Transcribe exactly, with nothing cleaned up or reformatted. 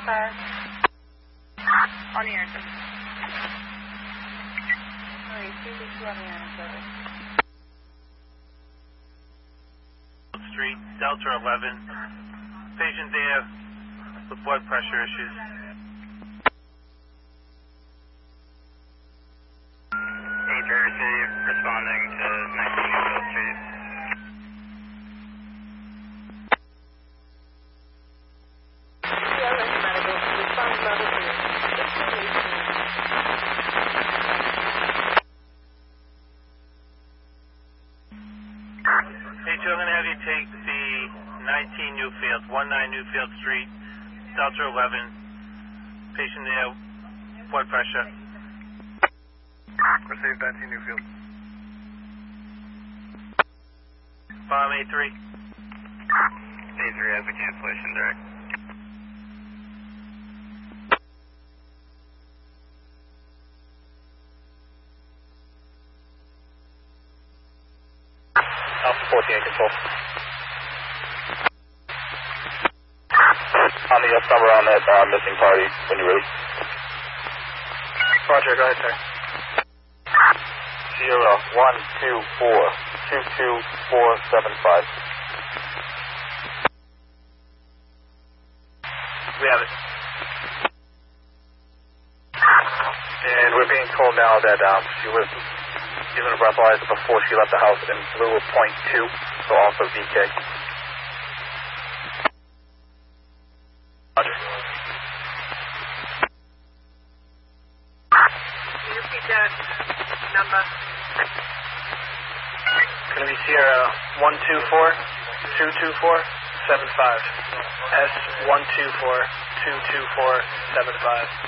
five. On the air. Alright, C B two on the air service. Street, Delta eleven. Patient there with blood pressure issues. Eight received, responding to nineteen Newfield Street. C L S Medical, response level two. Hey, two, I'm going to have you take the nineteen Newfield, nineteen Newfield Street, Delta eleven. Patient there, blood pressure. Received nineteen Newfield. Bomb A three. A three has a cancellation direct. Alpha fourteen, control. On the S number on that uh, missing party when you're ready. Roger, go ahead, sir. Sierra one two four two two four seven five. We have it. And we're being told now that um, she was given a breathalyzer before she left the house in blue of point two, so also V K. Roger. Can you repeat that number? Going to be Sierra one two four two two four seven five. S one two four two two four seven five.